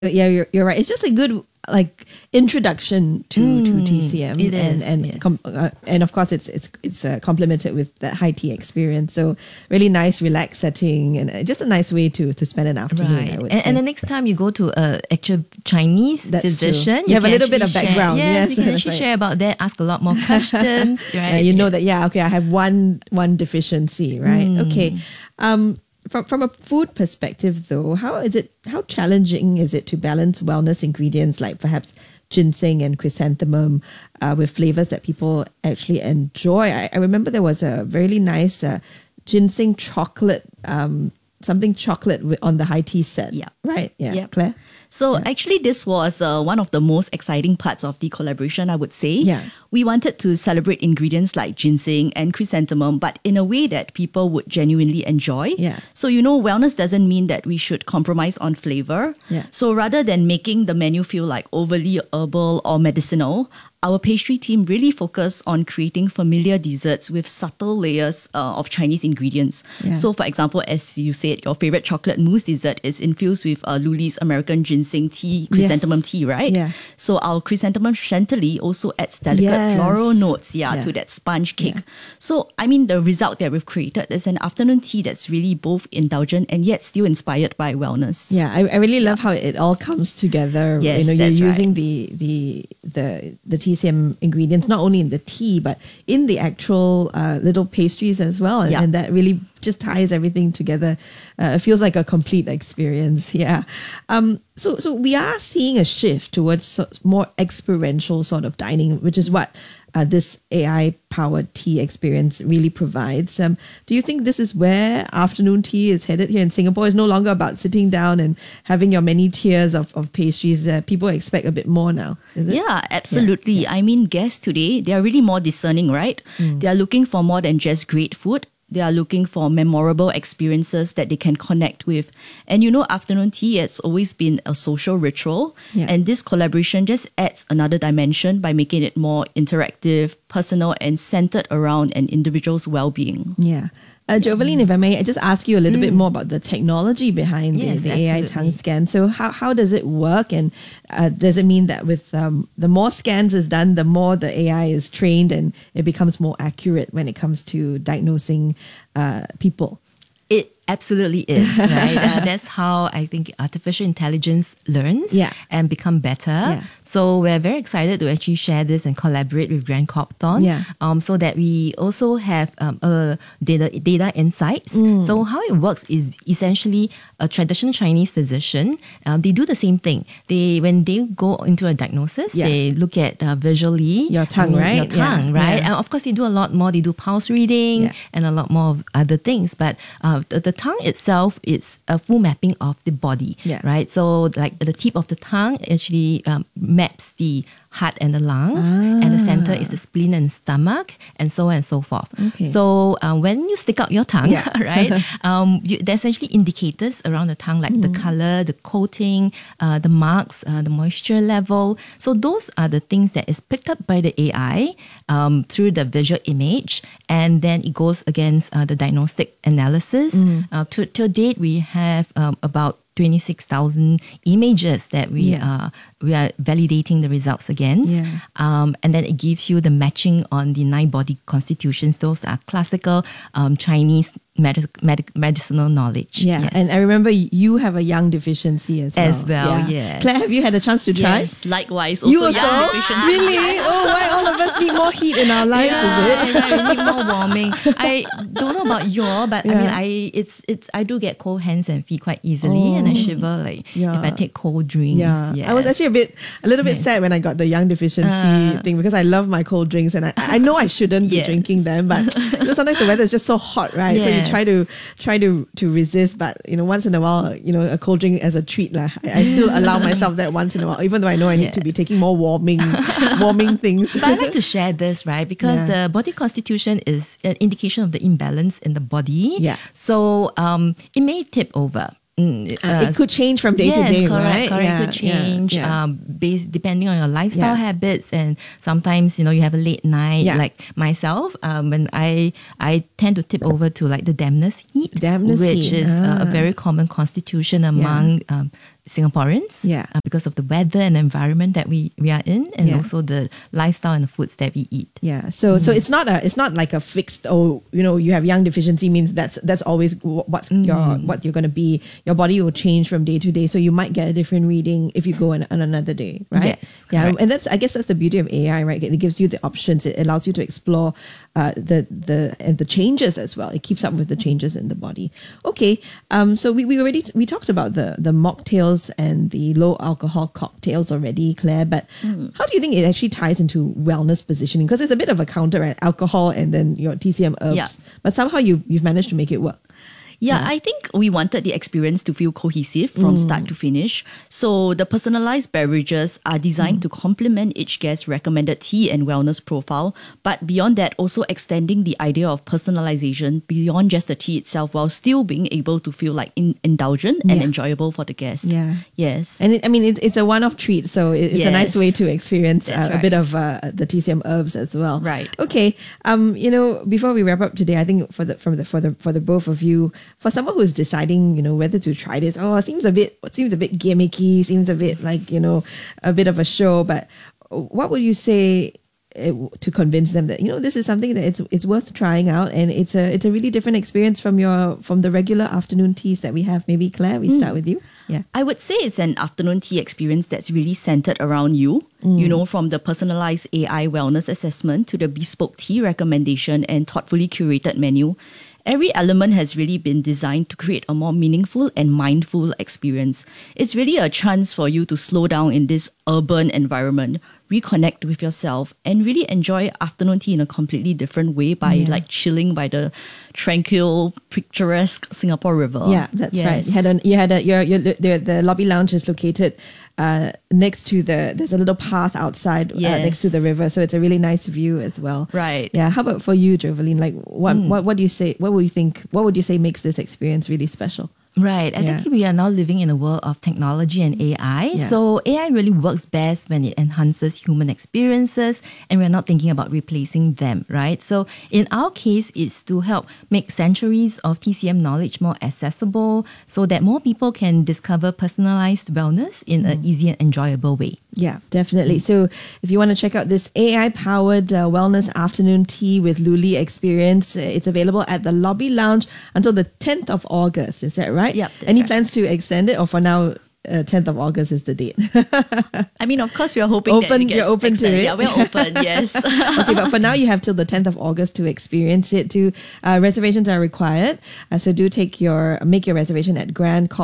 Yeah, you're right. It's just a good like introduction to TCM, It is, and of course it's complemented with the high tea experience. So really nice, relaxed setting, and just a nice way to spend an afternoon. Right. I would say. And the next time you go to a actual Chinese That's physician, true. You have a can little bit of actually background. Share, Yes, you can that's actually right. share about that, ask a lot more questions, right? You know that, okay, I have one deficiency, right? Okay. From a food perspective though, how challenging is it to balance wellness ingredients like perhaps ginseng and chrysanthemum with flavors that people actually enjoy? I remember there was a really nice ginseng chocolate, something chocolate on the high tea set. Yeah. Right? Yeah. Yep. Claire? So actually this was one of the most exciting parts of the collaboration, I would say. Yeah. We wanted to celebrate ingredients like ginseng and chrysanthemum, but in a way that people would genuinely enjoy. Yeah. So, wellness doesn't mean that we should compromise on flavor. Yeah. So rather than making the menu feel like overly herbal or medicinal, our pastry team really focused on creating familiar desserts with subtle layers of Chinese ingredients. Yeah. So, for example, as you said, your favorite chocolate mousse dessert is infused with Luli's American ginseng tea, chrysanthemum tea, right? Yeah. So our chrysanthemum chantilly also adds delicate floral notes, to that sponge cake. Yeah. So, the result that we've created is an afternoon tea that's really both indulgent and yet still inspired by wellness. Yeah, I really love how it all comes together. Yes, you're that's using right. the TCM ingredients not only in the tea but in the actual little pastries as well, and that really just ties everything together. It feels like a complete experience. Yeah. So we are seeing a shift towards more experiential sort of dining, which is what this AI-powered tea experience really provides. Do you think this is where afternoon tea is headed here in Singapore? It's no longer about sitting down and having your many tiers of pastries. People expect a bit more now, is it? Yeah, absolutely. Yeah. Guests today, they are really more discerning, right? They are looking for more than just great food. They are looking for memorable experiences that they can connect with. And afternoon tea has always been a social ritual. Yeah. And this collaboration just adds another dimension by making it more interactive, personal, and centered around an individual's well-being. Yeah. Jovelyn, if I may, I just ask you a little bit more about the technology behind Yes, the AI absolutely. tongue scan. So how does it work? And does it mean that with the more scans is done, the more the AI is trained and it becomes more accurate when it comes to diagnosing people? It absolutely is, right? That's how I think artificial intelligence learns and become better. Yeah. So we're very excited to actually share this and collaborate with Grant Copthorne so that we also have data insights. So how it works is essentially a traditional Chinese physician, they do the same thing. When they go into a diagnosis, they look at visually your tongue, right? Your tongue, right? Yeah. And of course, they do a lot more. They do pulse reading and a lot more of other things. But the tongue itself is a full mapping of the body, right? So like the tip of the tongue actually maps the heart and the lungs, and the center is the spleen and stomach, and so on and so forth. Okay. So when you stick out your tongue, right, there's essentially indicators around the tongue, like the color, the coating, the marks, the moisture level. So those are the things that is picked up by the AI through the visual image, and then it goes against the diagnostic analysis. To date, we have about 26,000 images that we are validating the results against. And then it gives you the matching on the 9 body constitutions. Those are classical Chinese medicinal knowledge. Yeah, Yes. and I remember you have a yang deficiency as well. Yes. Claire, have you had a chance to try? Yes, likewise. You Also, also? deficiency. Really? Oh, why all of us need more heat in our lives, is it? Right, we need more warming. I don't know about you, but I do get cold hands and feet quite easily, and I shiver if I take cold drinks. Yeah, Yes. I was actually a little bit sad when I got the yang deficiency thing, because I love my cold drinks and I know I shouldn't be drinking them, but sometimes the weather is just so hot, right? So you try to resist, but once in a while, a cold drink as a treat lah. I still allow myself that once in a while, even though I know I need to be taking more warming things. But I like to share this, right? Because the body constitution is an indication of the imbalance in the body. Yeah. So it may tip over. It could change from day to day, right? Correct. It could change based depending on your lifestyle habits, and sometimes you have a late night. Like myself, when I tend to tip over to like the dampness heat, which is a very common constitution among Singaporeans. Because of the weather and environment that we are in, and also the lifestyle and the foods that we eat. So it's not like a fixed, you have yang deficiency means that's always what you're going to be. Your body will change from day to day, so you might get a different reading if you go on another day, right? Yes, and I guess that's the beauty of AI, right? It gives you the options. It allows you to explore the changes as well. It keeps up with the changes in the body. Okay, so we talked about the mocktails and the low alcohol cocktails already, Claire, but how do you think it actually ties into wellness positioning? Because it's a bit of a counter, right? Alcohol and then your TCM herbs, but somehow you've managed to make it work. I think we wanted the experience to feel cohesive from start to finish. So the personalized beverages are designed to complement each guest's recommended tea and wellness profile. But beyond that, also extending the idea of personalization beyond just the tea itself, while still being able to feel like indulgent and enjoyable for the guest. Yes. And it's a one-off treat. So it's a nice way to experience a bit of the TCM herbs as well. Right. Okay. Before we wrap up today, I think for the both of you, for someone who's deciding, whether to try this, it seems a bit gimmicky, seems a bit like, a bit of a show, but what would you say to convince them that, this is something that it's worth trying out, and it's a really different experience from the regular afternoon teas that we have? Maybe Claire, we start with you. Yeah. I would say it's an afternoon tea experience that's really centered around you, from the personalized AI wellness assessment to the bespoke tea recommendation and thoughtfully curated menu. Every element has really been designed to create a more meaningful and mindful experience. It's really a chance for you to slow down in this urban environment, reconnect with yourself, and really enjoy afternoon tea in a completely different way by like chilling by the tranquil, picturesque Singapore River. Yeah, that's right. The lobby lounge is located next to there's a little path outside next to the river, so it's a really nice view as well. Right. Yeah. How about for you, Jovelyn? Like, what do you say? What would you say makes this experience really special? Right. I think we are now living in a world of technology and AI. Yeah. So AI really works best when it enhances human experiences and we're not thinking about replacing them, right? So in our case, it's to help make centuries of TCM knowledge more accessible so that more people can discover personalized wellness in an easy and enjoyable way. Yeah, definitely. So if you want to check out this AI-powered wellness afternoon tea with Luli experience, it's available at the Lobby Lounge until the 10th of August. Is that right? Yep. Any plans to extend it, or for now, 10th of August is the date? Of course, we are hoping you're open to it. Yeah, we're open, yes. Okay, but for now, you have till the 10th of August to experience it. Reservations are required. So do make your reservation at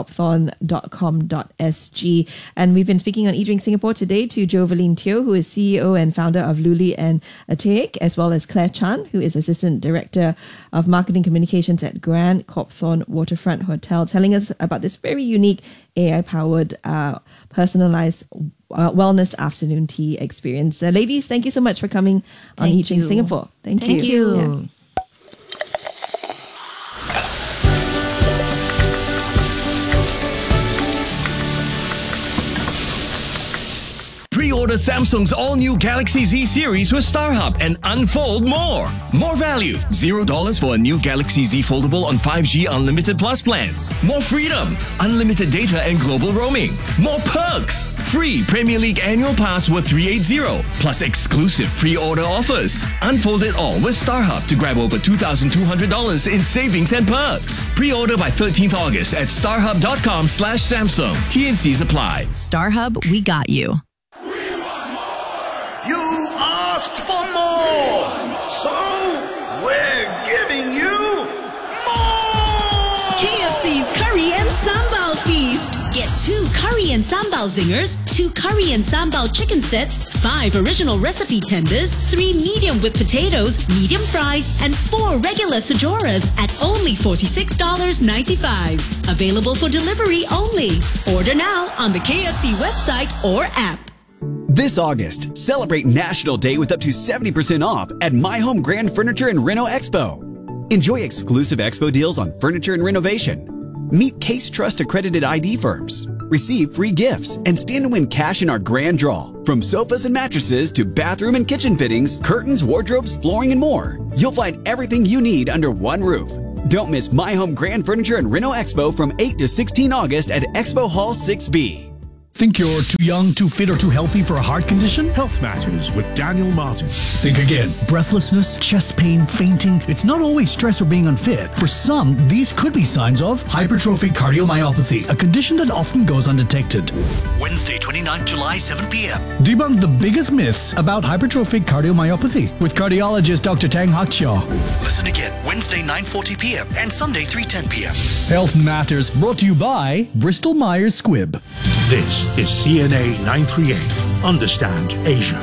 grandcopthorne.com.sg. And we've been speaking on eDrink Singapore today to Jovelyn Teo, who is CEO and founder of Luli and Teik, as well as Claire Chan, who is Assistant Director of Marketing Communications at Grand Copthorne Waterfront Hotel, telling us about this very unique AI-powered, personalized wellness afternoon tea experience. Ladies, thank you so much for coming on eDrink Singapore. Thank you. Thank you. Yeah. Pre-order Samsung's all-new Galaxy Z series with StarHub and unfold more. More value. $0 for a new Galaxy Z Foldable on 5G Unlimited Plus plans. More freedom. Unlimited data and global roaming. More perks. Free Premier League annual pass worth $380. Plus exclusive pre-order offers. Unfold it all with StarHub to grab over $2,200 in savings and perks. Pre-order by 13th August at starhub.com/Samsung. T&Cs apply. StarHub, we got you. You've asked for more, so we're giving you more! KFC's Curry and Sambal Feast. Get 2 Curry and Sambal Zingers, 2 Curry and Sambal chicken sets, 5 original recipe tenders, 3 medium whipped potatoes, medium fries, and 4 regular Sajoras at only $46.95. Available for delivery only. Order now on the KFC website or app. This August, celebrate National Day with up to 70% off at My Home Grand Furniture and Reno Expo. Enjoy exclusive expo deals on furniture and renovation. Meet Case Trust accredited ID firms. Receive free gifts and stand to win cash in our grand draw. From sofas and mattresses to bathroom and kitchen fittings, curtains, wardrobes, flooring, and more. You'll find everything you need under one roof. Don't miss My Home Grand Furniture and Reno Expo from 8 to 16 August at Expo Hall 6B. Think you're too young, too fit, or too healthy for a heart condition? Health Matters with Daniel Martin. Think again. Breathlessness, chest pain, fainting. It's not always stress or being unfit. For some, these could be signs of hypertrophic cardiomyopathy, a condition that often goes undetected. Wednesday, 29th July, 7 p.m. Debunk the biggest myths about hypertrophic cardiomyopathy with cardiologist Dr. Tang Hak Shaw. Listen again, Wednesday, 9:40 p.m. and Sunday, 3:10 p.m. Health Matters, brought to you by Bristol Myers Squibb. This is CNA 938. Understand Asia.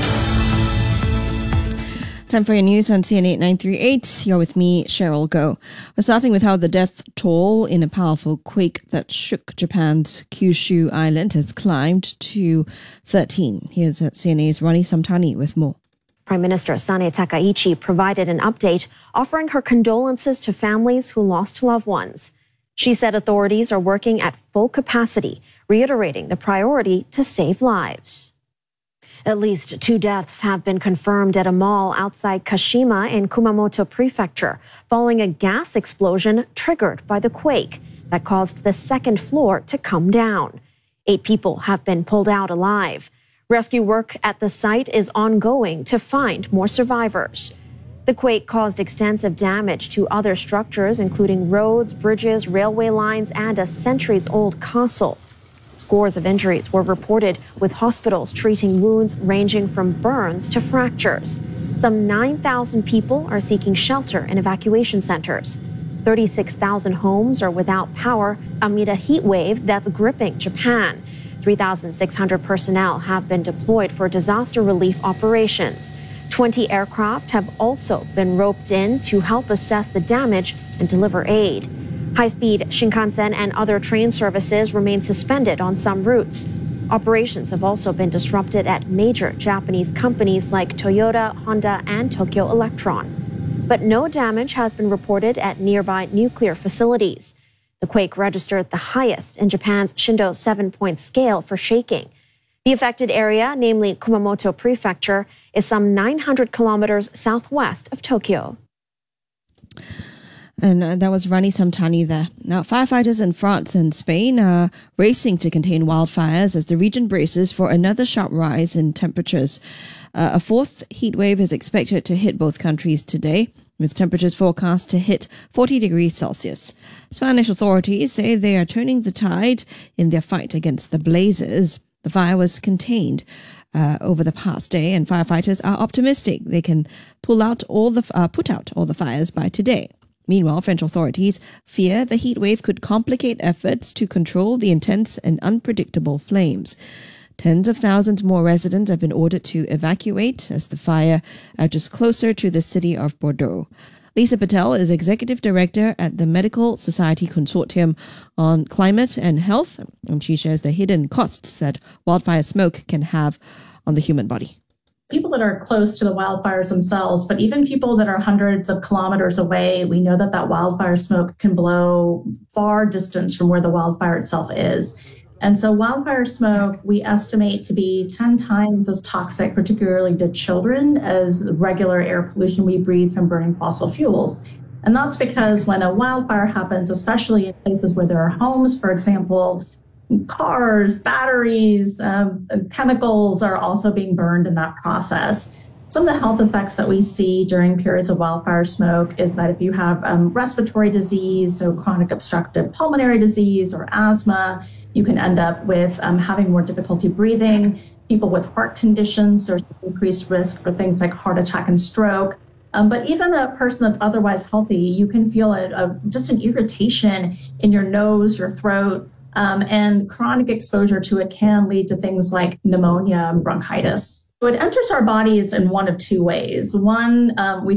Time for your news on CNA 938. You're with me, Cheryl Goh. We're starting with how the death toll in a powerful quake that shook Japan's Kyushu Island has climbed to 13. Here's CNA's Ronnie Samtani with more. Prime Minister Sane Takaichi provided an update offering her condolences to families who lost loved ones. She said authorities are working at full capacity, reiterating the priority to save lives. At least 2 deaths have been confirmed at a mall outside Kashima in Kumamoto Prefecture following a gas explosion triggered by the quake that caused the second floor to come down. 8 people have been pulled out alive. Rescue work at the site is ongoing to find more survivors. The quake caused extensive damage to other structures, including roads, bridges, railway lines, and a centuries-old castle. Scores of injuries were reported, with hospitals treating wounds ranging from burns to fractures. Some 9,000 people are seeking shelter in evacuation centers. 36,000 homes are without power amid a heat wave that's gripping Japan. 3,600 personnel have been deployed for disaster relief operations. 20 aircraft have also been roped in to help assess the damage and deliver aid. High-speed Shinkansen and other train services remain suspended on some routes. Operations have also been disrupted at major Japanese companies like Toyota, Honda, and Tokyo Electron. But no damage has been reported at nearby nuclear facilities. The quake registered the highest in Japan's Shindo 7-point scale for shaking. The affected area, namely Kumamoto Prefecture, is some 900 kilometers southwest of Tokyo. And that was Rani Samtani there. Now, firefighters in France and Spain are racing to contain wildfires as the region braces for another sharp rise in temperatures. A fourth heat wave is expected to hit both countries today, with temperatures forecast to hit 40 degrees Celsius. Spanish authorities say they are turning the tide in their fight against the blazes. The fire was contained over the past day, and firefighters are optimistic they can put out all the fires by today. Meanwhile, French authorities fear the heat wave could complicate efforts to control the intense and unpredictable flames. Tens of thousands more residents have been ordered to evacuate as the fire edges closer to the city of Bordeaux. Lisa Patel is Executive Director at the Medical Society Consortium on Climate and Health, and she shares the hidden costs that wildfire smoke can have on the human body. People that are close to the wildfires themselves, but even people that are hundreds of kilometers away, we know that wildfire smoke can blow far distance from where the wildfire itself is. And so wildfire smoke, we estimate to be 10 times as toxic, particularly to children, as the regular air pollution we breathe from burning fossil fuels. And that's because when a wildfire happens, especially in places where there are homes, for example, cars, batteries, chemicals are also being burned in that process. Some of the health effects that we see during periods of wildfire smoke is that if you have respiratory disease, so chronic obstructive pulmonary disease or asthma, you can end up with having more difficulty breathing. People with heart conditions, there's increased risk for things like heart attack and stroke. But even a person that's otherwise healthy, you can feel just an irritation in your nose, your throat, and chronic exposure to it can lead to things like pneumonia and bronchitis. So it enters our bodies in one of two ways. One,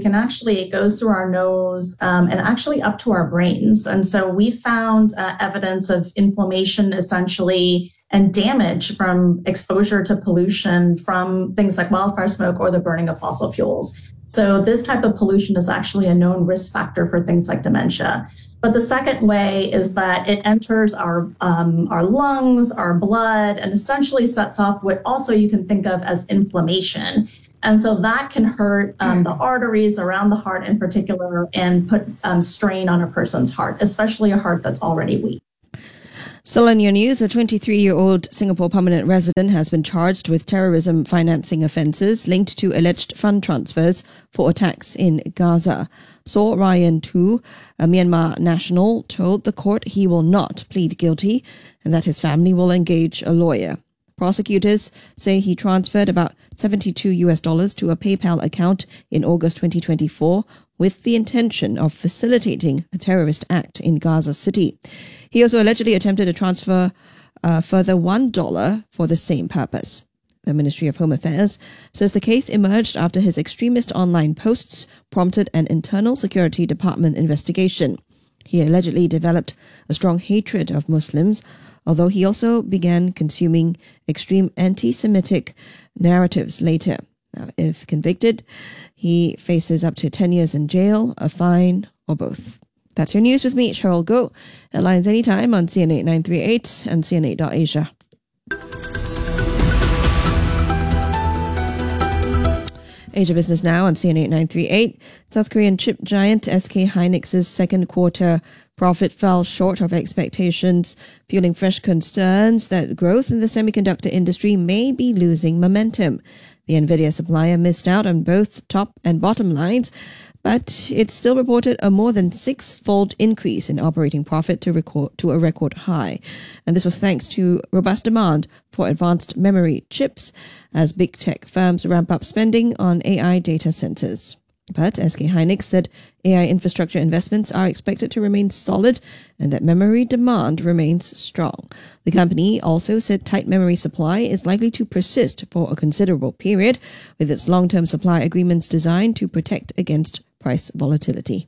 it goes through our nose and actually up to our brains. And so we found evidence of inflammation essentially and damage from exposure to pollution from things like wildfire smoke or the burning of fossil fuels. So this type of pollution is actually a known risk factor for things like dementia. But the second way is that it enters our lungs, our blood, and essentially sets off what also you can think of as inflammation. And so that can hurt the arteries around the heart in particular and put strain on a person's heart, especially a heart that's already weak. Still on your news, a 23-year-old Singapore permanent resident has been charged with terrorism financing offences linked to alleged fund transfers for attacks in Gaza. Saw Ryan Tu, a Myanmar national, told the court he will not plead guilty and that his family will engage a lawyer. Prosecutors say he transferred about $72 to a PayPal account in August 2024 with the intention of facilitating a terrorist act in Gaza City. He also allegedly attempted to transfer further $1 for the same purpose. The Ministry of Home Affairs says the case emerged after his extremist online posts prompted an internal security department investigation. He allegedly developed a strong hatred of Muslims, although he also began consuming extreme anti-Semitic narratives later. Now, if convicted, he faces up to 10 years in jail, a fine, or both. That's your news with me, Cheryl Goh. Headlines anytime on CN8 938 and CN8.Asia. Asia Business Now on CN8 938. South Korean chip giant SK Hynix's second quarter profit fell short of expectations, fueling fresh concerns that growth in the semiconductor industry may be losing momentum. The NVIDIA supplier missed out on both top and bottom lines, but it still reported a more than six-fold increase in operating profit to a record high. And this was thanks to robust demand for advanced memory chips as big tech firms ramp up spending on AI data centers. But SK Hynix said AI infrastructure investments are expected to remain solid and that memory demand remains strong. The company also said tight memory supply is likely to persist for a considerable period, with its long-term supply agreements designed to protect against price volatility.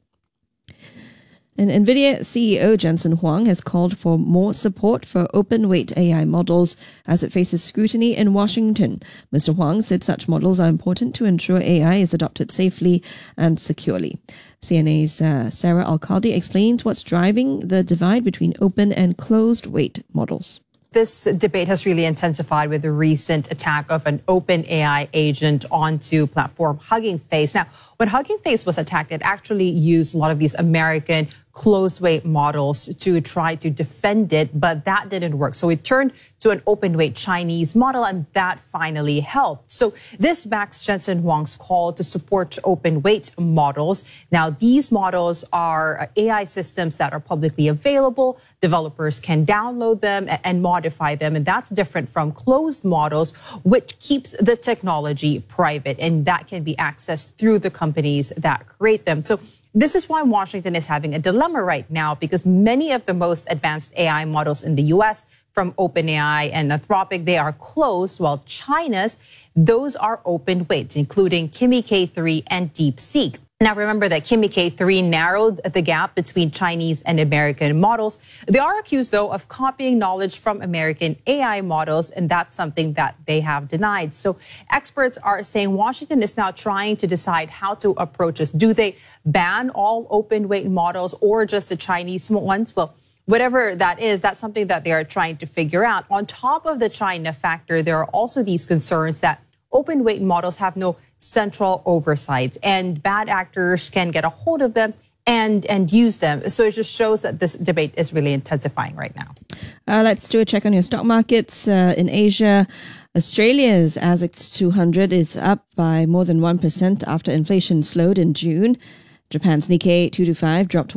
And NVIDIA CEO Jensen Huang has called for more support for open-weight AI models as it faces scrutiny in Washington. Mr. Huang said such models are important to ensure AI is adopted safely and securely. CNA's Sarah Al-Khaldi explains what's driving the divide between open and closed-weight models. This debate has really intensified with the recent attack of an open AI agent onto platform Hugging Face. Now, when Hugging Face was attacked, it actually used a lot of these American closed-weight models to try to defend it, but that didn't work. So it turned to an open-weight Chinese model, and that finally helped. So this backs Jensen Huang's call to support open-weight models. Now, these models are AI systems that are publicly available. Developers can download them and modify them, and that's different from closed models, which keeps the technology private, and that can be accessed through the companies that create them. So this is why Washington is having a dilemma right now, because many of the most advanced AI models in the U.S., from OpenAI and Anthropic, they are closed, while China's, those are open weight, including Kimi K3 and DeepSeek. Now, remember that Kimi K3 narrowed the gap between Chinese and American models. They are accused, though, of copying knowledge from American AI models, and that's something that they have denied. So experts are saying Washington is now trying to decide how to approach this. Do they ban all open-weight models or just the Chinese ones? Well, whatever that is, that's something that they are trying to figure out. On top of the China factor, there are also these concerns that open-weight models have no central oversight, and bad actors can get a hold of them and use them. So it just shows that this debate is really intensifying right now. Let's do a check on your stock markets. In Asia, Australia's ASX 200 is up by more than 1% after inflation slowed in June. Japan's Nikkei 225 dropped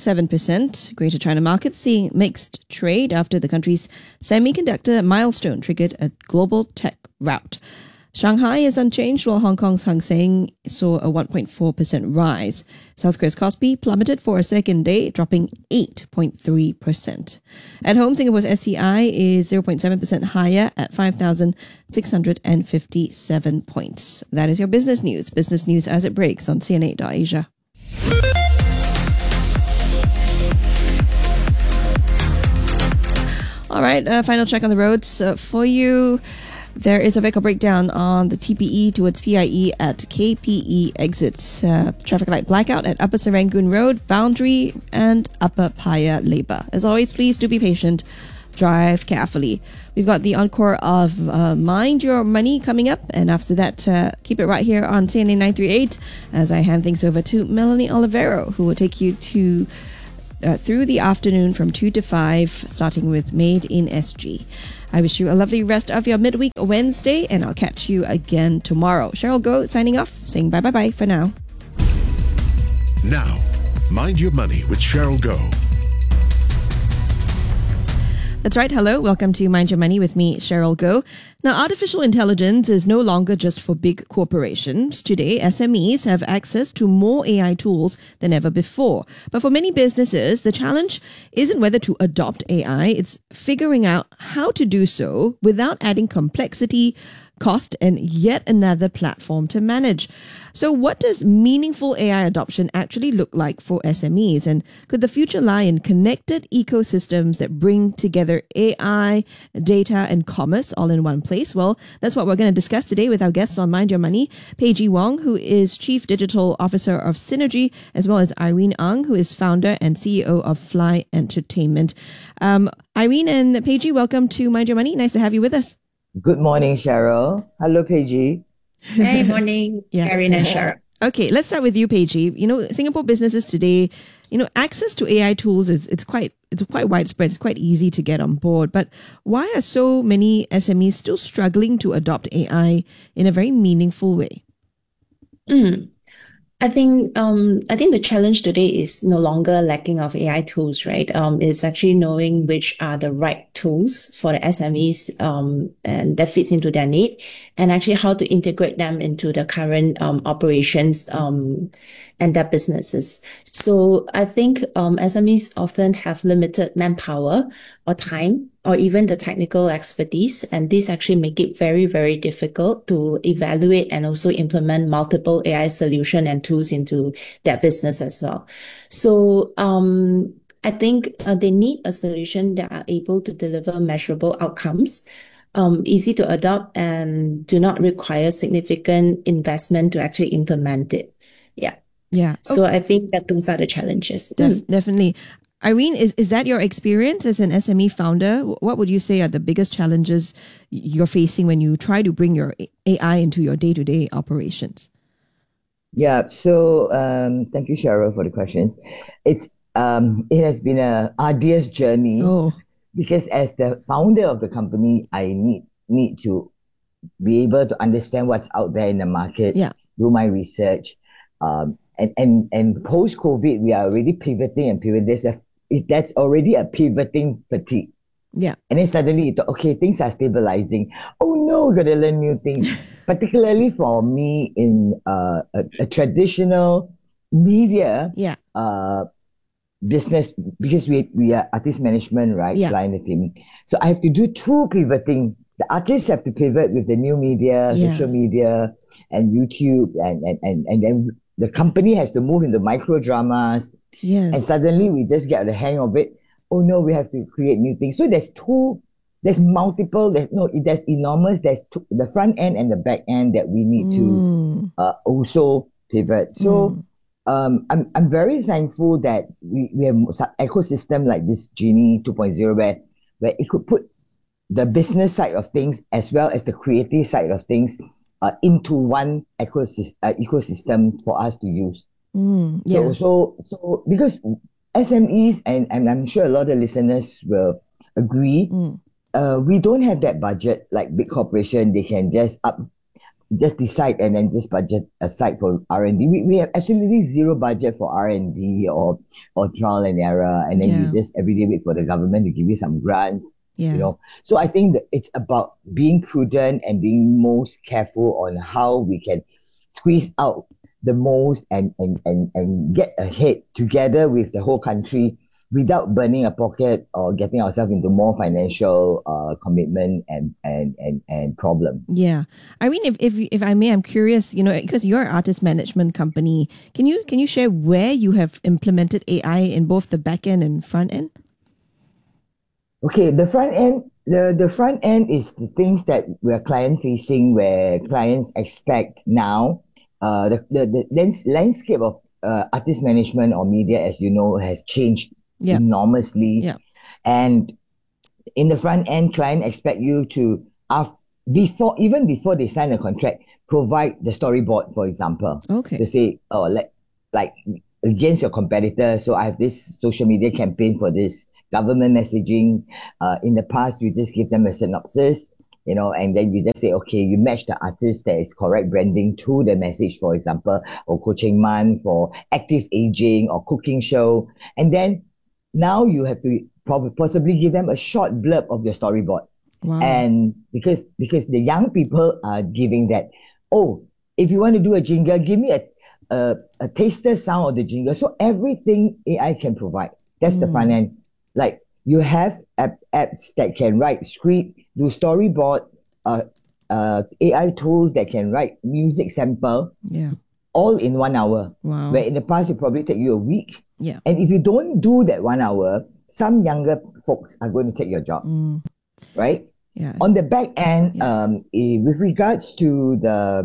1.7%. Greater China markets seeing mixed trade after the country's semiconductor milestone triggered a global tech rout. Shanghai is unchanged, while Hong Kong's Hang Seng saw a 1.4% rise. South Korea's Kospi plummeted for a second day, dropping 8.3%. At home, Singapore's STI is 0.7% higher at 5,657 points. That is your business news. Business news as it breaks on CN8.Asia. All right, final check on the roads for you. There is a vehicle breakdown on the TPE towards PIE at KPE exits. Traffic light blackout at Upper Serangoon Road, Boundary and Upper Paya Labour. As always, please do be patient. Drive carefully. We've got the encore of Mind Your Money coming up. And after that, keep it right here on CNA 938 as I hand things over to Melanie Olivero, who will take you to through the afternoon from 2 to 5, starting with Made in SG. I wish you a lovely rest of your midweek Wednesday, and I'll catch you again tomorrow. Cheryl Goh signing off, saying bye-bye for now. Now, Mind Your Money with Cheryl Goh. That's right. Hello. Welcome to Mind Your Money with me, Cheryl Goh. Now, artificial intelligence is no longer just for big corporations. Today, SMEs have access to more AI tools than ever before. But for many businesses, the challenge isn't whether to adopt AI, it's figuring out how to do so without adding complexity, cost, and yet another platform to manage. So what does meaningful AI adoption actually look like for SMEs? And could the future lie in connected ecosystems that bring together AI, data, and commerce all in one place? Well, that's what we're going to discuss today with our guests on Mind Your Money. Peihji Wong, who is Chief Digital Officer of Synergy, as well as Irene Ang, who is founder and CEO of Fly Entertainment. Irene and Peihji, welcome to Mind Your Money. Nice to have you with us. Good morning, Cheryl. Hello, Peihji. Hey, morning, Irene and Cheryl. Okay, let's start with you, Peihji. You know, Singapore businesses today, access to AI tools it's quite widespread. It's quite easy to get on board. But why are so many SMEs still struggling to adopt AI in a very meaningful way? I think the challenge today is no longer lacking of AI tools, right? It's actually knowing which are the right tools for the SMEs and that fits into their need, and actually how to integrate them into the current operations and their businesses. So I think SMEs often have limited manpower or time or even the technical expertise, and this actually make it very, very difficult to evaluate and also implement multiple AI solution and tools into their business as well. So I think they need a solution that are able to deliver measurable outcomes, easy to adopt, and do not require significant investment to actually implement it. Yeah. So I think that those are the challenges. Definitely. Irene, is that your experience as an SME founder? What would you say are the biggest challenges you're facing when you try to bring your AI into your day-to-day operations? Yeah, so thank you, Cheryl, for the question. It has been an arduous journey because as the founder of the company, I need to be able to understand what's out there in the market, do my research, and post-COVID, we are already pivoting. That's already a pivoting fatigue. Yeah. And then suddenly you thought, okay, things are stabilizing. Oh no, got to learn new things. Particularly for me in a traditional media business, because we are artist management, right? Fly Entertainment. So I have to do two pivoting. The artists have to pivot with the new media, social media, and YouTube, and then the company has to move into micro dramas. Yes. And suddenly we just get the hang of it. Oh no, we have to create new things. So there's enormous, there's the front end and the back end that we need to also pivot. So I'm very thankful that we have an ecosystem like this Genie 2.0 where it could put the business side of things as well as the creative side of things into one ecosystem for us to use. So because SMEs, and I'm sure a lot of listeners will agree, we don't have that budget like big corporation. They can just decide and then just budget aside for R&D. We have absolutely zero budget for R&D or trial and error, and then you just every day wait for the government to give you some grants. So I think that it's about being prudent and being most careful on how we can squeeze out the most and get ahead together with the whole country without burning a pocket or getting ourselves into more financial commitment and problem. Yeah. Irene, if I may, I'm curious, because you're an artist management company, can you share where you have implemented AI in both the back end and front end? Okay, the front end, the front end is the things that we're client facing, where clients expect now. The landscape of artist management or media, as you know, has changed enormously. Yeah. And in the front end, client expect you to, even before they sign a contract, provide the storyboard, for example. Okay. To say, oh, like against your competitor. So I have this social media campaign for this government messaging. In the past, you just give them a synopsis, and then you just say, okay, you match the artist that is correct branding to the message, for example, or Koh Cheng Man for active aging or cooking show. And then now you have to possibly give them a short blurb of your storyboard. Wow. And because the young people are giving that, oh, if you want to do a jingle, give me a taster sound of the jingle. So everything AI can provide. That's the front end. Like you have apps that can write script, do storyboard, AI tools that can write music sample. Yeah. All in 1 hour. Wow. Where in the past it probably take you a week. Yeah. And if you don't do that 1 hour, some younger folks are going to take your job. Right? Yeah. On the back end, with regards to the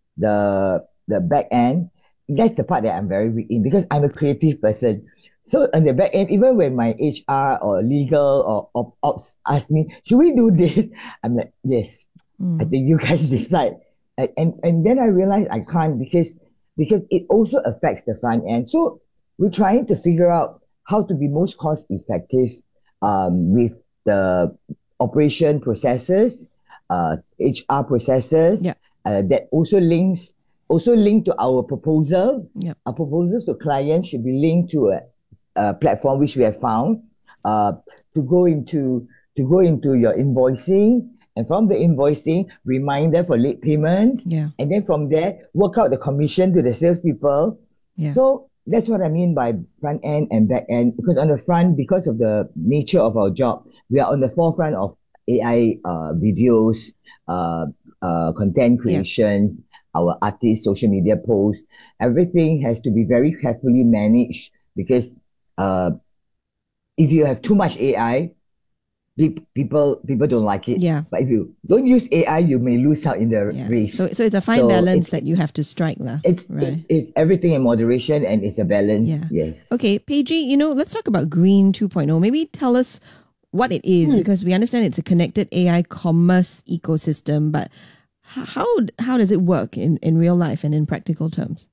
back end, that's the part that I'm very weak in because I'm a creative person. So on the back end, even when my HR or legal or ops ask me, should we do this? I'm like, yes, I think you guys decide. And then I realized I can't because it also affects the front end. So we're trying to figure out how to be most cost effective with the operation processes, HR processes, that also link to our proposal. Our proposals to clients should be linked to a platform which we have found to go into your invoicing, and from the invoicing, reminder for late payments, and then from there work out the commission to the salespeople. So that's what I mean by front end and back end, because on the front, because of the nature of our job, we are on the forefront of AI videos, content creations, our artists, social media posts. Everything has to be very carefully managed because if you have too much AI, people don't like it. Yeah. But if you don't use AI, you may lose out in the race. So it's a fine balance that you have to strike, right? It's everything in moderation, and it's a balance. Yeah. Yes. Okay, Paige, let's talk about Green 2.0. Maybe tell us what it is, because we understand it's a connected AI commerce ecosystem, but how does it work in real life and in practical terms?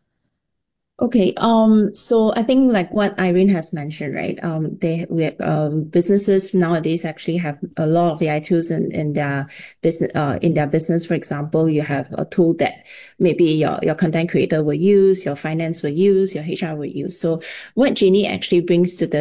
Okay, so I think like what Irene has mentioned, right? Businesses nowadays actually have a lot of AI tools in their business. For example, you have a tool that maybe your content creator will use, your finance will use, your HR will use. So what Genie actually brings to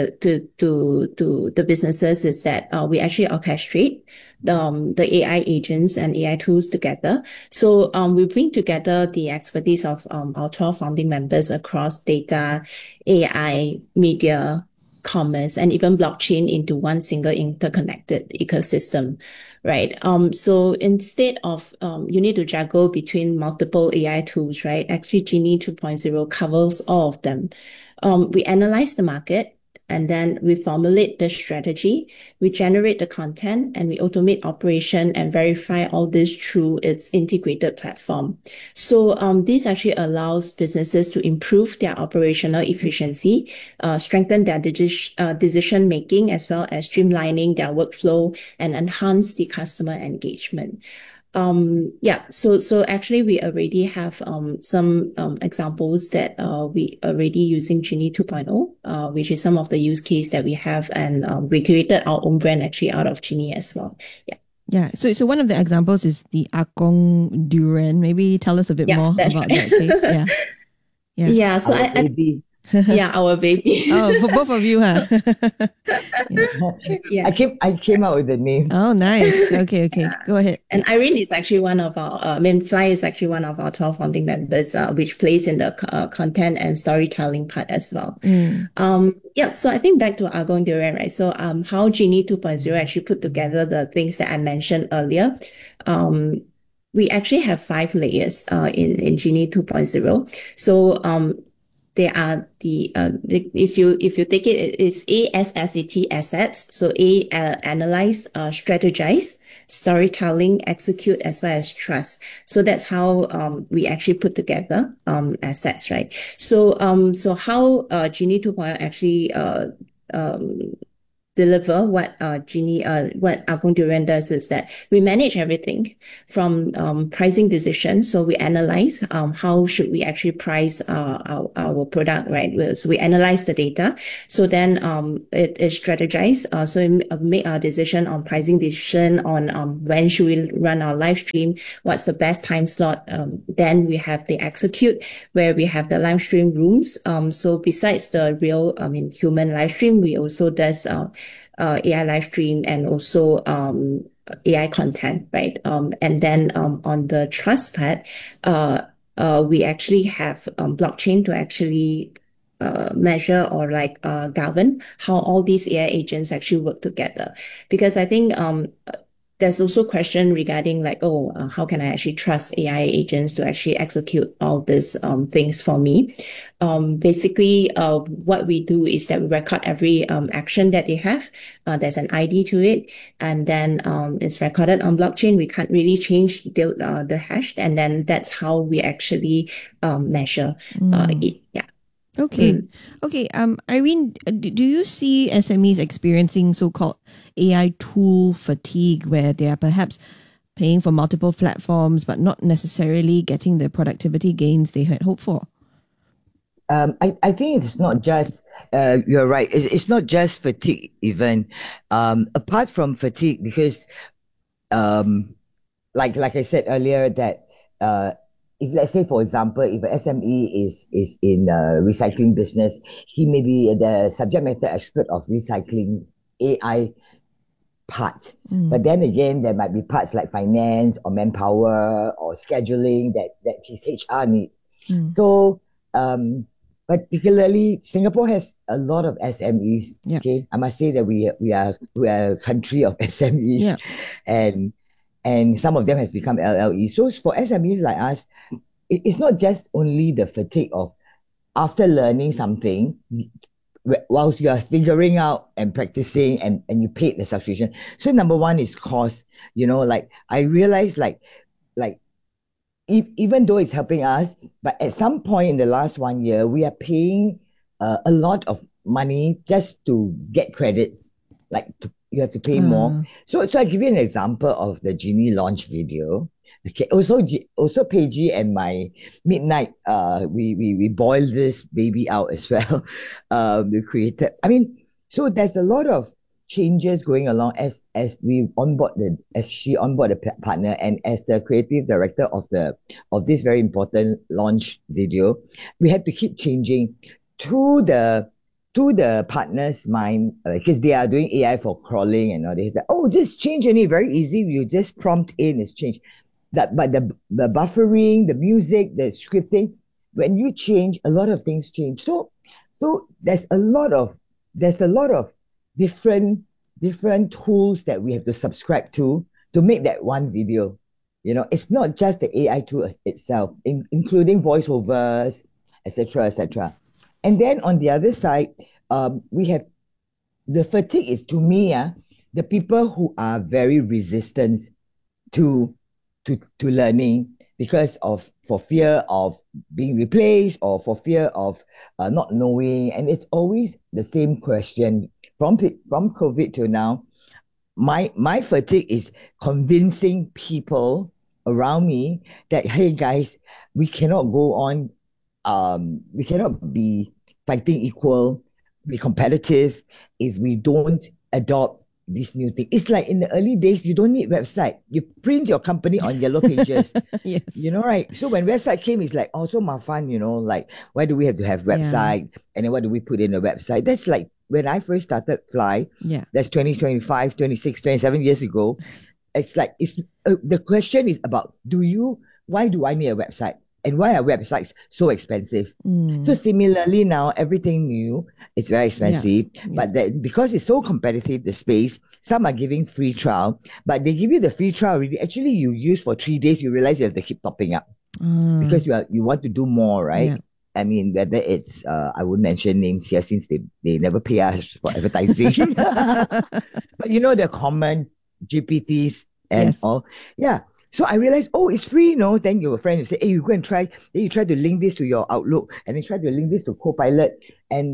the businesses is that we actually orchestrate the AI agents and AI tools together. So we bring together the expertise of our 12 founding members across data, AI, media, commerce, and even blockchain into one single interconnected ecosystem, right? So instead of you need to juggle between multiple AI tools, right? Actually, Genie 2.0 covers all of them. We analyze the market, and then we formulate the strategy, we generate the content, and we automate operation and verify all this through its integrated platform. So this actually allows businesses to improve their operational efficiency, strengthen their decision making, as well as streamlining their workflow and enhance the customer engagement. So actually we already have some examples that we already using Genie 2.0, which is some of the use case that we have, and we created our own brand actually out of Genie as well. Yeah. So one of the examples is the Akong Durian. Maybe tell us a bit more about that case. Yeah. So our baby. Oh, for both of you, huh? I came out with the name. Oh, nice. Okay. Go ahead. And Irene is actually one of our, Fly is actually one of our 12 founding members, which plays in the content and storytelling part as well. So I think back to Akong Durian, right? So how Genie 2.0 actually put together the things that I mentioned earlier. We actually have 5 layers in Genie 2.0. So there are if you take it's ASSET assets. So analyze, strategize, storytelling, execute, as well as trust. So that's how we actually put together assets, right? So how Genie 2.0 actually deliver what what Apong Durian does is that we manage everything from pricing decisions. So we analyze how should we actually price our product, right? So we analyze the data. So then it is strategized. So we make our decision on pricing decision on when should we run our live stream, what's the best time slot. Then we have the execute where we have the live stream rooms. So besides the real, human live stream, we also does AI live stream and also AI content, right? And then on the trust part, we actually have blockchain to actually measure or govern how all these AI agents actually work together. Because I think there's also a question regarding how can I actually trust AI agents to actually execute all these things for me? Basically, what we do is that we record every action that they have. There's an ID to it, and then it's recorded on blockchain. We can't really change the hash, and then that's how we actually measure it. Yeah. Okay. Okay. Irene, do you see SMEs experiencing so-called AI tool fatigue where they are perhaps paying for multiple platforms but not necessarily getting the productivity gains they had hoped for? I think it's not just, you're right, it's not just fatigue even. Apart from fatigue, because like I said earlier that if let's say, for example, if an SME is in a recycling business, he may be the subject matter expert of recycling AI part. But then again, there might be parts like finance or manpower or scheduling that his HR needs. So particularly, Singapore has a lot of SMEs. Yeah. Okay, I must say that we are a country of SMEs, and some of them has become LLE. So for SMEs like us, it's not just only the fatigue of after learning something, whilst you are figuring out and practicing and you paid the subscription. So number one is cost. I realized even though it's helping us, but at some point in the last 1 year, we are paying a lot of money just to get credits. You have to pay more. So I give you an example of the Genie launch video. Okay. Also Paige and my midnight, we boiled this baby out as well. We created. So there's a lot of changes going along as she onboard the partner and as the creative director of this very important launch video. We have to keep changing to the partner's mind, because they are doing AI for crawling and all this. Just change any very easy. You just prompt in, it's changed. But the buffering, the music, the scripting, when you change, a lot of things change. So there's a lot of different tools that we have to subscribe to make that one video. It's not just the AI tool itself, including voiceovers, etc., etc. And then on the other side, we have the fatigue is, to me, the people who are very resistant to learning because for fear of being replaced or for fear of not knowing. And it's always the same question from COVID to now. My fatigue is convincing people around me that, hey guys, we cannot go on. We cannot be fighting equal, be competitive if we don't adopt this new thing. It's like in the early days, you don't need website. You print your company on yellow pages. Yes. Right? So when website came, it's like, so mafan, why do we have to have website? And then what do we put in the website? That's like when I first started Fly. Yeah. That's 20, 25, 26, 27 years ago. It's like, the question is about, why do I need a website? And why are websites so expensive? So similarly now, everything new is very expensive. But because it's so competitive, the space, some are giving free trial, but they give you the free trial already. Actually, you use for 3 days, you realize you have to keep topping up because you want to do more, right? Yeah. Whether it's, I won't mention names here since they never pay us for advertising. But the common GPTs and all. Yeah. So I realized, it's free, Then your friend will say, hey, you go and try. Then you try to link this to your Outlook and then try to link this to Copilot. And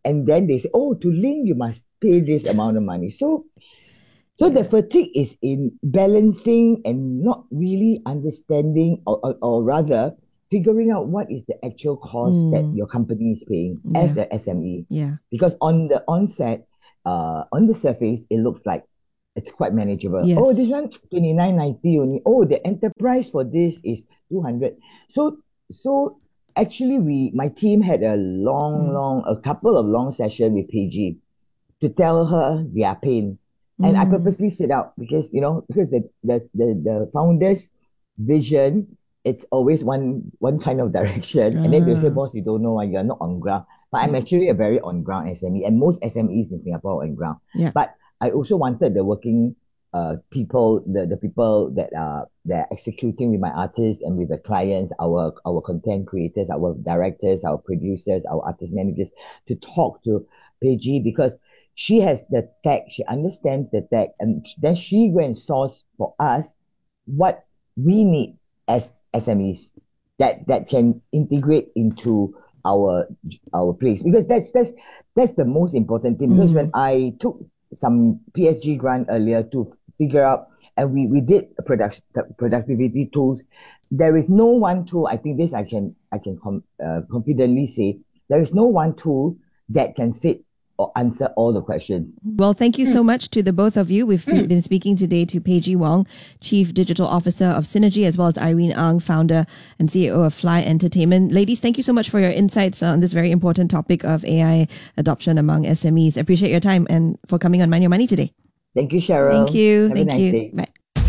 and then they say, oh, to link, you must pay this amount of money. So the fatigue is in balancing and not really understanding, or rather figuring out what is the actual cost that your company is paying as an SME. Yeah. Because on the onset, on the surface, it looks like it's quite manageable. Yes. Oh, this one $29.90 only. Oh, the enterprise for this is $200. So actually, my team had a couple of long sessions with PG to tell her their pain. And I purposely sit out because the founder's vision, it's always one kind of direction. And then they say, boss, you don't know why you're not on ground. But I'm actually a very on-ground SME, and most SMEs in Singapore are on ground. Yeah. But I also wanted the working people, the people that are executing with my artists and with the clients, our content creators, our directors, our producers, our artist managers, to talk to Paige, because she has the tech, she understands the tech, and then she go and source for us what we need as SMEs that can integrate into our place, because that's the most important thing. Because when I took some PSG grant earlier to figure out, and we did productivity tools, there is no one tool. I think this I can confidently say, there is no one tool that can fit or answer all the questions. Well, thank you so much to the both of you. We've been speaking today to Paige Wong, Chief Digital Officer of Synergy, as well as Irene Ang, Founder and CEO of Fly Entertainment. Ladies, thank you so much for your insights on this very important topic of AI adoption among SMEs. Appreciate your time and for coming on Mind Your Money today. Thank you, Cheryl. Thank you. Have a nice day. Bye.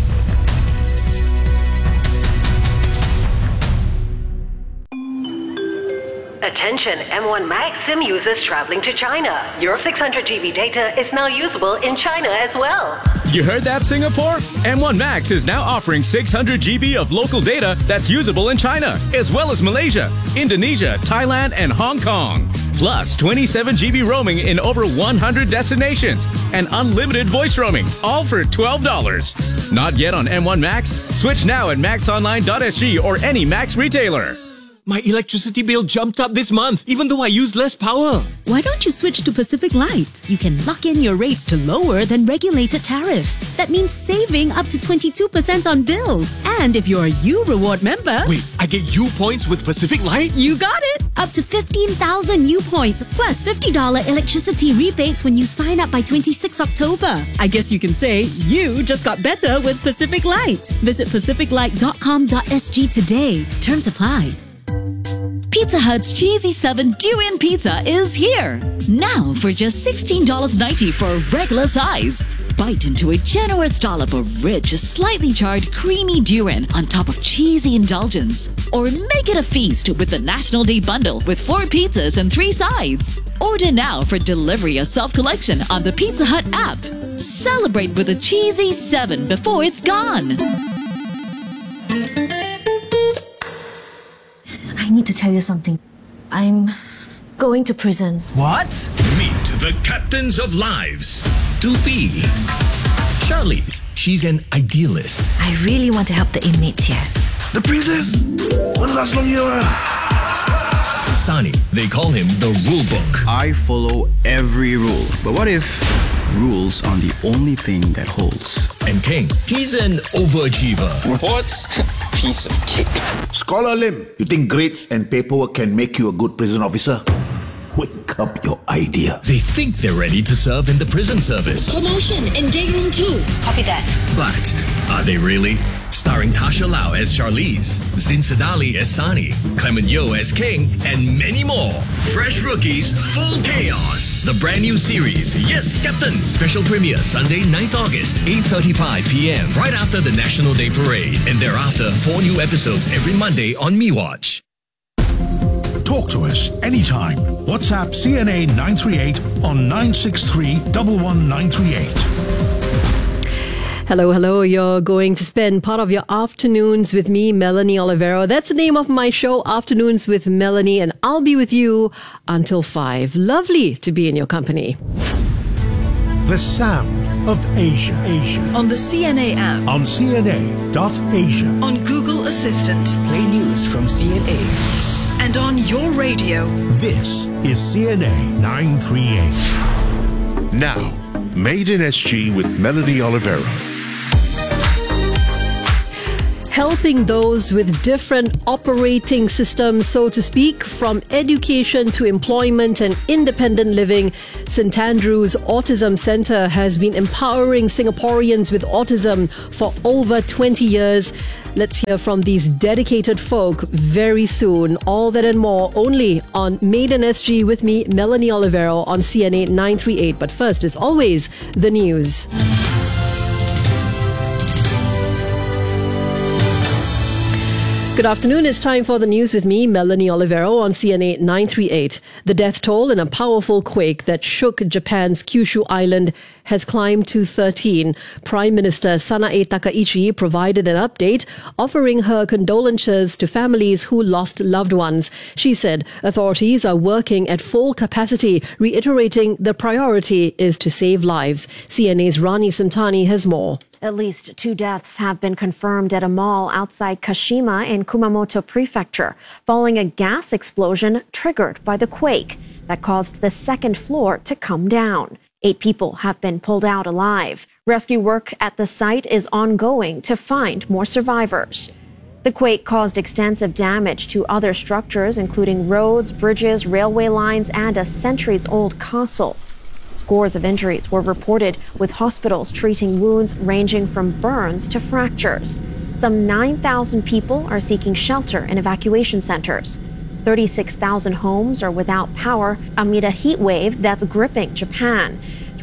Attention M1 Max SIM users traveling to China. Your 600 GB data is now usable in China as well. You heard that, Singapore? M1 Max is now offering 600 GB of local data that's usable in China, as well as Malaysia, Indonesia, Thailand, and Hong Kong. Plus 27 GB roaming in over 100 destinations and unlimited voice roaming, all for $12. Not yet on M1 Max? Switch now at maxonline.sg or any Max retailer. My electricity bill jumped up this month, even though I use less power. Why don't you switch to Pacific Light? You can lock in your rates to lower than regulated tariff. That means saving up to 22% on bills. And if you're a U Reward member... Wait, I get U points with Pacific Light? You got it! Up to 15,000 U points, plus $50 electricity rebates when you sign up by 26 October. I guess you can say you just got better with Pacific Light. Visit pacificlight.com.sg today. Terms apply. Pizza Hut's Cheesy 7 Durian Pizza is here! Now for just $16.90 for a regular size. Bite into a generous dollop of rich, slightly charred, creamy durian on top of cheesy indulgence. Or make it a feast with the National Day Bundle with 4 pizzas and 3 sides. Order now for delivery or self-collection on the Pizza Hut app. Celebrate with a Cheesy 7 before it's gone. I need to tell you something. I'm going to prison. What? Meet the captains of lives. 2P. Charlize, she's an idealist. I really want to help the inmates here. The princess? Won't last long here. Sunny, they call him the rule book. I follow every rule. But what if rules are the only thing that holds? And King, he's an overachiever. What? Piece of cake. Scholar Lim, you think grades and paperwork can make you a good prison officer? Wake up your idea. They think they're ready to serve in the prison service. Promotion in day room 2. Copy that. But are they really? Starring Tasha Lau as Charlize, Zin Sadali as Sani, Clement Yeoh as King, and many more. Fresh rookies, full chaos. The brand new series, Yes, Captain. Special premiere Sunday, 9th August, 8:35 p.m. right after the National Day Parade. And thereafter, 4 new episodes every Monday on MeWatch. Talk to us anytime. WhatsApp CNA 938 on 963 11938. Hello. You're going to spend part of your afternoons with me, Melanie Olivero. That's the name of my show, Afternoons with Melanie, and I'll be with you until 5. Lovely to be in your company. The sound of Asia. On the CNA app. On CNA.Asia. On Google Assistant. Play news from CNA. and on your radio. This is CNA 938. Now, Made in SG with Melanie Olivero. Helping those with different operating systems, so to speak, from education to employment and independent living, St. Andrew's Autism Centre has been empowering Singaporeans with autism for over 20 years. Let's hear from these dedicated folk very soon. All that and more only on Made in SG with me, Melanie Olivero, on CNA 938. But first, as always, the news. Good afternoon. It's time for the news with me, Melanie Olivero, on CNA 938. The death toll in a powerful quake that shook Japan's Kyushu Island has climbed to 13. Prime Minister Sanae Takaichi provided an update, offering her condolences to families who lost loved ones. She said authorities are working at full capacity, reiterating the priority is to save lives. CNA's Rani Samtani has more. At least 2 deaths have been confirmed at a mall outside Kashima in Kumamoto Prefecture, following a gas explosion triggered by the quake that caused the second floor to come down. 8 people have been pulled out alive. Rescue work at the site is ongoing to find more survivors. The quake caused extensive damage to other structures, including roads, bridges, railway lines, and a centuries-old castle. Scores of injuries were reported, with hospitals treating wounds ranging from burns to fractures. Some 9,000 people are seeking shelter in evacuation centers. 36,000 homes are without power amid a heat wave that's gripping Japan.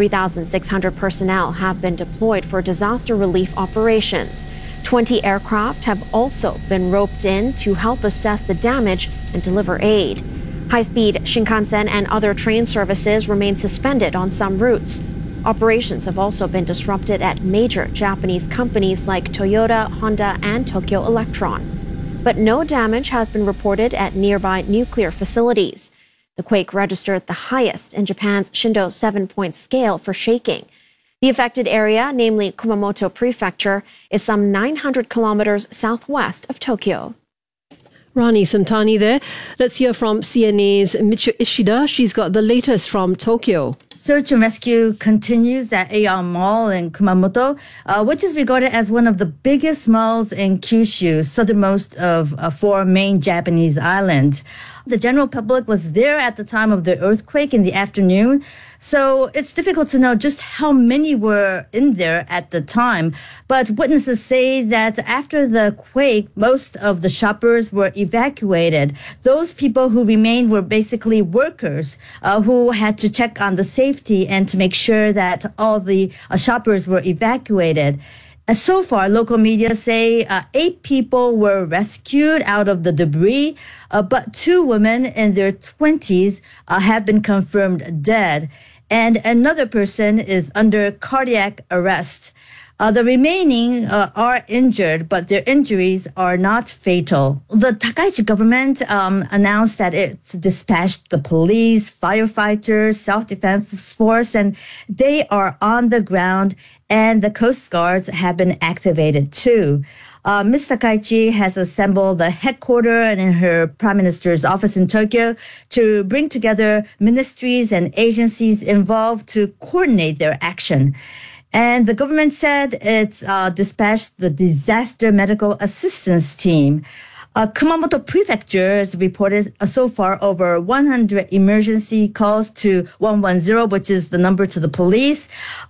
3,600 personnel have been deployed for disaster relief operations. 20 aircraft have also been roped in to help assess the damage and deliver aid. High-speed Shinkansen and other train services remain suspended on some routes. Operations have also been disrupted at major Japanese companies like Toyota, Honda, and Tokyo Electron. But no damage has been reported at nearby nuclear facilities. The quake registered the highest in Japan's Shindo 7-point scale for shaking. The affected area, namely Kumamoto Prefecture, is some 900 kilometers southwest of Tokyo. Rani Samtani there. Let's hear from CNA's Michio Ishida. She's got the latest from Tokyo. Search and rescue continues at Aeon Mall in Kumamoto, which is regarded as one of the biggest malls in Kyushu, southernmost of 4 main Japanese islands. The general public was there at the time of the earthquake in the afternoon, so it's difficult to know just how many were in there at the time. But witnesses say that after the quake, most of the shoppers were evacuated. Those people who remained were basically workers who had to check on the safety and to make sure that all the shoppers were evacuated. So far, local media say 8 people were rescued out of the debris, but 2 women in their 20s have been confirmed dead, and another person is under cardiac arrest. The remaining are injured, but their injuries are not fatal. The Takaichi government announced that it's dispatched the police, firefighters, self-defense force, and they are on the ground, and the Coast Guards have been activated too. Ms. Takaichi has assembled the headquarters in her Prime Minister's office in Tokyo to bring together ministries and agencies involved to coordinate their action. And the government said it's dispatched the disaster medical assistance team. Kumamoto Prefecture has reported so far over 100 emergency calls to 110, which is the number to the police.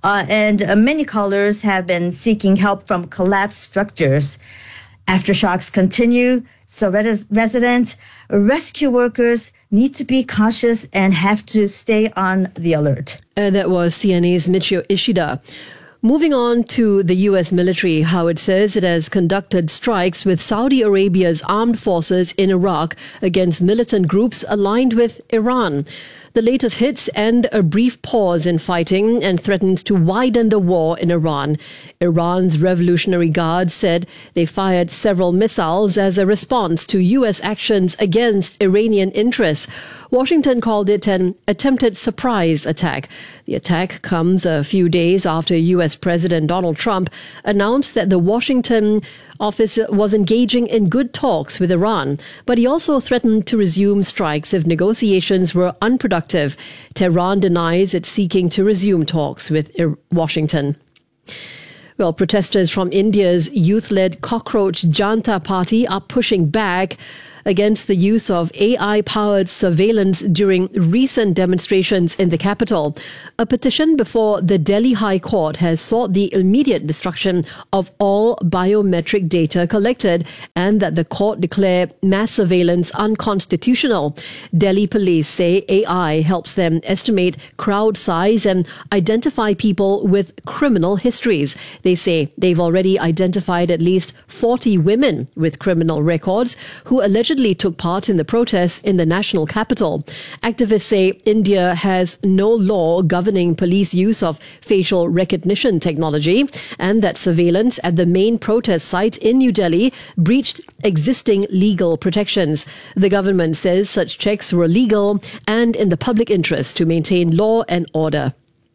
And many callers have been seeking help from collapsed structures. Aftershocks continue, so residents, rescue workers need to be cautious and have to stay on the alert. And that was CNA's Michio Ishida. Moving on to the U.S. military, how it says it has conducted strikes with Saudi Arabia's armed forces in Iraq against militant groups aligned with Iran. The latest hits end a brief pause in fighting and threatens to widen the war in Iran. Iran's Revolutionary Guard said they fired several missiles as a response to U.S. actions against Iranian interests. Washington called it an attempted surprise attack. The attack comes a few days after U.S. President Donald Trump announced that the Washington office was engaging in good talks with Iran, but he also threatened to resume strikes if negotiations were unproductive. Tehran denies it's seeking to resume talks with Washington. Well, protesters from India's youth-led Cockroach Janta Party are pushing back against the use of AI-powered surveillance during recent demonstrations in the capital. A petition before the Delhi High Court has sought the immediate destruction of all biometric data collected and that the court declare mass surveillance unconstitutional. Delhi police say AI helps them estimate crowd size and identify people with criminal histories. They say they've already identified at least 40 women with criminal records who allegedly took part in the protests in the national capital. Activists say India has no law governing police use of facial recognition technology and that surveillance at the main protest site in New Delhi breached existing legal protections. The government says such checks were legal and in the public interest to maintain law and order.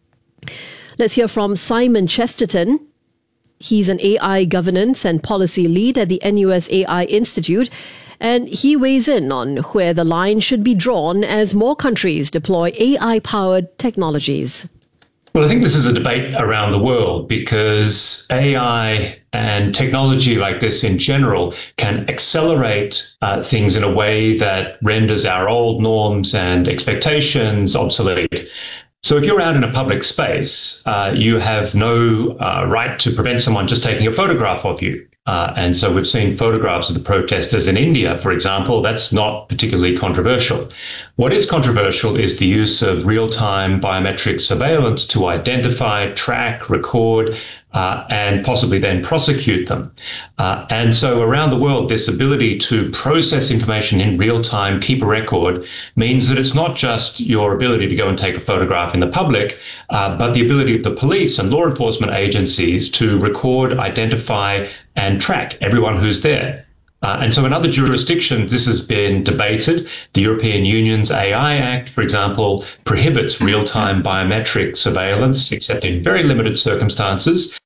Let's hear from Simon Chesterton. He's an AI governance and policy lead at the NUS AI Institute, and he weighs in on where the line should be drawn as more countries deploy AI-powered technologies. Well, I think this is a debate around the world because AI and technology like this in general can accelerate things in a way that renders our old norms and expectations obsolete. So if you're out in a public space, you have no right to prevent someone just taking a photograph of you. And so we've seen photographs of the protesters in India, for example. That's not particularly controversial. What is controversial is the use of real-time biometric surveillance to identify, track, record, and possibly then prosecute them. And so around the world, this ability to process information in real time, keep a record, means that it's not just your ability to go and take a photograph in the public, but the ability of the police and law enforcement agencies to record, identify, and track everyone who's there. And so in other jurisdictions, this has been debated. The European Union's AI Act, for example, prohibits real-time biometric surveillance, except in very limited circumstances.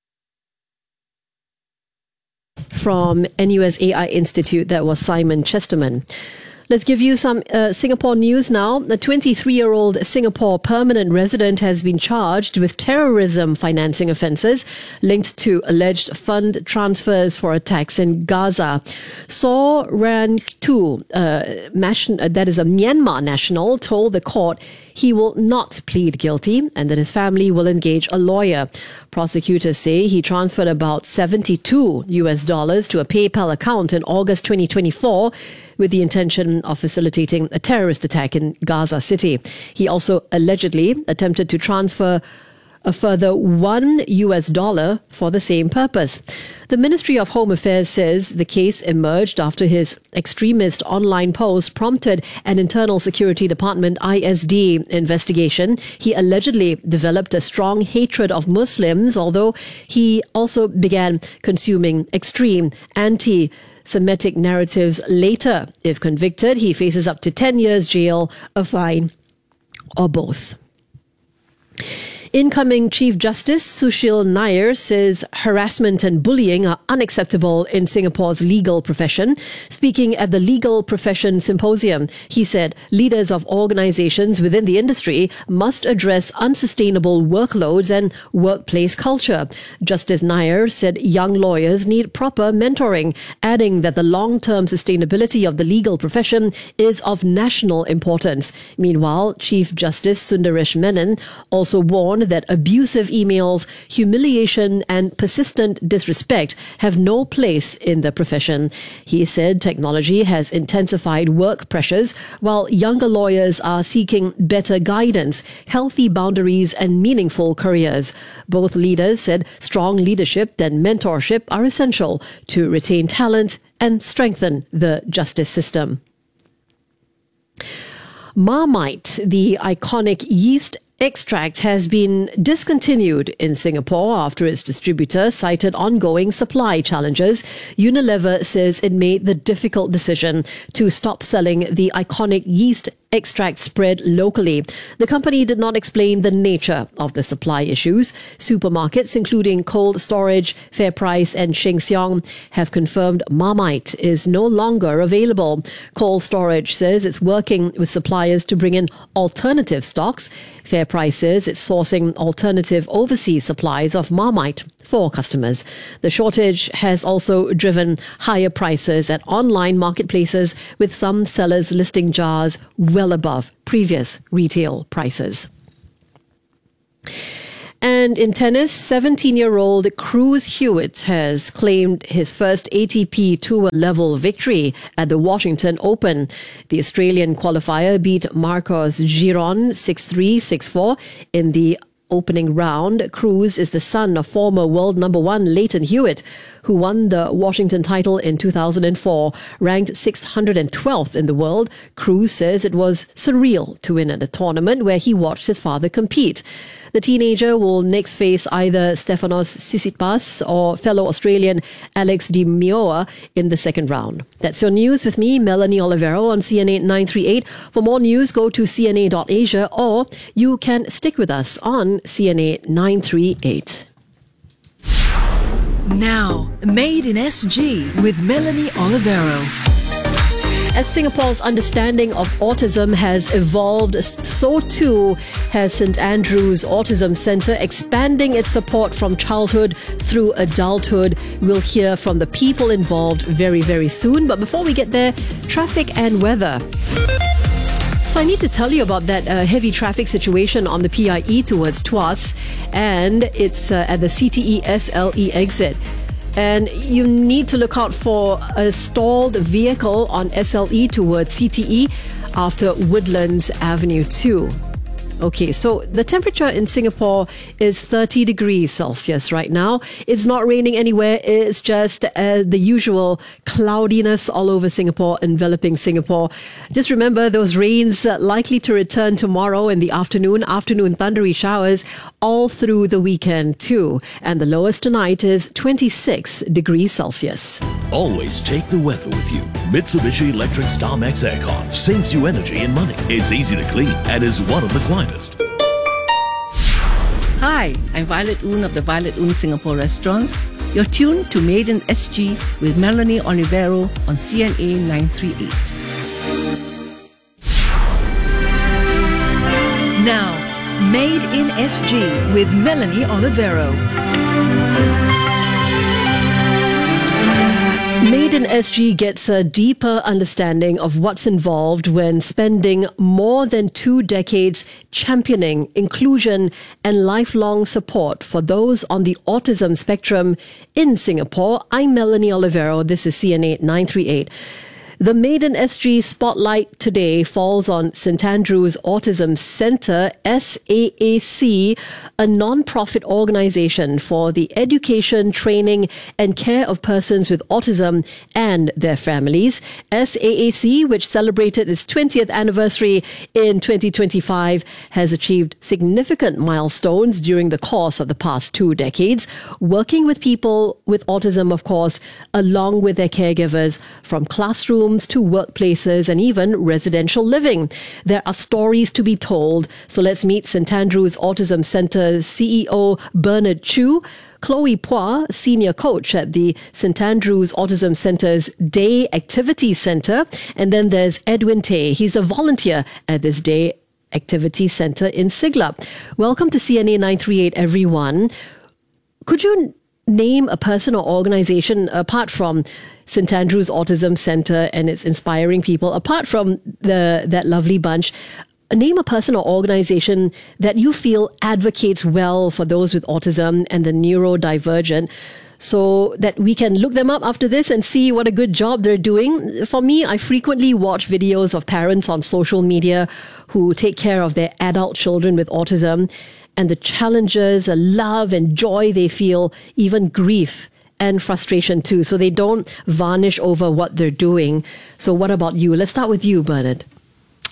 From NUS AI Institute, that was Simon Chesterton. Let's give you some Singapore news now. A 23-year-old Singapore permanent resident has been charged with terrorism financing offences linked to alleged fund transfers for attacks in Gaza. Saw Ran Tu, that is a Myanmar national, told the court he will not plead guilty and that his family will engage a lawyer. Prosecutors say he transferred about $72 to a PayPal account in August 2024 with the intention of facilitating a terrorist attack in Gaza City. He also allegedly attempted to transfer a further $1 for the same purpose. The Ministry of Home Affairs says the case emerged after his extremist online post prompted an Internal Security Department ISD investigation. He allegedly developed a strong hatred of Muslims, although he also began consuming extreme anti-Semitic narratives later. If convicted, he faces up to 10 years jail, a fine, or both. Incoming Chief Justice Sushil Nair says harassment and bullying are unacceptable in Singapore's legal profession. Speaking at the Legal Profession Symposium, he said leaders of organizations within the industry must address unsustainable workloads and workplace culture. Justice Nair said young lawyers need proper mentoring, adding that the long-term sustainability of the legal profession is of national importance. Meanwhile, Chief Justice Sundaresh Menon also warned that abusive emails, humiliation and persistent disrespect have no place in the profession. He said technology has intensified work pressures while younger lawyers are seeking better guidance, healthy boundaries and meaningful careers. Both leaders said strong leadership and mentorship are essential to retain talent and strengthen the justice system. Marmite, the iconic yeast extract, has been discontinued in Singapore after its distributor cited ongoing supply challenges. Unilever says it made the difficult decision to stop selling the iconic yeast extract spread locally. The company did not explain the nature of the supply issues. Supermarkets, including Cold Storage, FairPrice and Sheng Siong, have confirmed Marmite is no longer available. Cold Storage says it's working with suppliers to bring in alternative stocks. FairPrice says it's sourcing alternative overseas supplies of Marmite for customers. The shortage has also driven higher prices at online marketplaces, with some sellers listing jars well above previous retail prices. And in tennis, 17-year-old Cruz Hewitt has claimed his first ATP Tour level victory at the Washington Open. The Australian qualifier beat Marcos Giron 6-3, 6-4 in the opening round. Cruz is the son of former world number one Leighton Hewitt, who won the Washington title in 2004. Ranked 612th in the world, Cruz says it was surreal to win at a tournament where he watched his father compete. The teenager will next face either Stefanos Tsitsipas or fellow Australian Alex de Minaur in the second round. That's your news with me, Melanie Olivero, on CNA 938. For more news, go to cna.asia, or you can stick with us on CNA 938. Now, Made in SG with Melanie Olivero. As Singapore's understanding of autism has evolved, so too has St Andrew's Autism Centre, expanding its support from childhood through adulthood. We'll hear from the people involved very, very soon. But before we get there, traffic and weather. So I need to tell you about that heavy traffic situation on the PIE towards Tuas, and it's at the CTE SLE exit. And you need to look out for a stalled vehicle on SLE towards CTE after Woodlands Avenue 2. Okay, so the temperature in Singapore is 30 degrees Celsius right now. It's not raining anywhere. It's just the usual cloudiness all over Singapore, enveloping Singapore. Just remember, those rains likely to return tomorrow in the afternoon thundery showers all through the weekend too. And the lowest tonight is 26 degrees Celsius. Always take the weather with you. Mitsubishi Electric StarMax Aircon saves you energy and money. It's easy to clean and is one of the quietest. Hi, I'm Violet Oon of the Violet Oon Singapore Restaurants. You're tuned to Made in SG with Melanie Olivero on CNA 938. Now, Made in SG with Melanie Olivero. Made in SG gets a deeper understanding of what's involved when spending more than 2 decades championing inclusion and lifelong support for those on the autism spectrum in Singapore. I'm Melanie Olivero. This is CNA 938. The Made in SG spotlight today falls on St Andrew's Autism Centre, SAAC, a non-profit organisation for the education, training and care of persons with autism and their families. SAAC, which celebrated its 20th anniversary in 2025, has achieved significant milestones during the course of the past 2 decades, working with people with autism, of course, along with their caregivers, from classrooms to workplaces and even residential living. There are stories to be told. So let's meet St Andrew's Autism Centre's CEO Bernard Chu, Chloe Pua, senior coach at the St Andrew's Autism Centre's Day Activity Centre, and then there's Edwin Tay. He's a volunteer at this Day Activity Centre in Siglap. Welcome to CNA 938, everyone. Could you name a person or organisation apart from St Andrew's Autism Centre and its inspiring people, apart from that lovely bunch, name a person or organisation that you feel advocates well for those with autism and the neurodivergent, so that we can look them up after this and see what a good job they're doing. For me, I frequently watch videos of parents on social media who take care of their adult children with autism, and the challenges, love and joy they feel, even grief and frustration too. So they don't varnish over what they're doing. So what about you? Let's start with you, Bernard.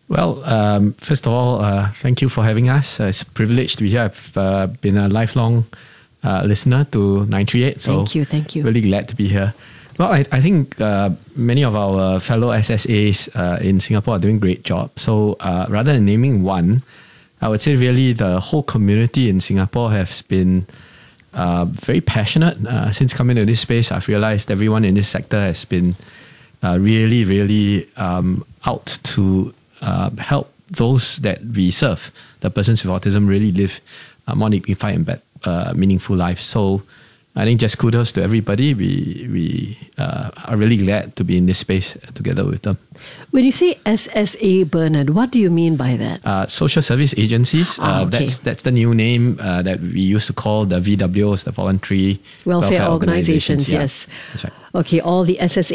Well, first of all, thank you for having us. It's a privilege to be here. I've been a lifelong listener to 938. So thank you. Really glad to be here. Well, I think many of our fellow SSAs in Singapore are doing a great job. So rather than naming one, I would say really the whole community in Singapore has been very passionate. Since coming to this space, I've realized everyone in this sector has been really out to help those that we serve, the persons with autism, really live more dignified and meaningful lives. So I think just kudos to everybody. We are really glad to be in this space together with them. When you say SSA, Bernard, what do you mean by that? Social service agencies. Okay. That's the new name that we used to call the VWOs, the Voluntary Welfare Organizations, Yeah, yes. that's right. Okay, all the SSA